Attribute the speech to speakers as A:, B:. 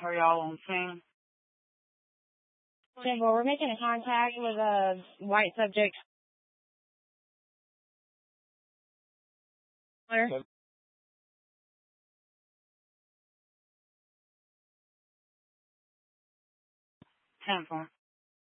A: Are y'all on scene?
B: Okay, well, we're making a contact with a white subject.
A: 10-4.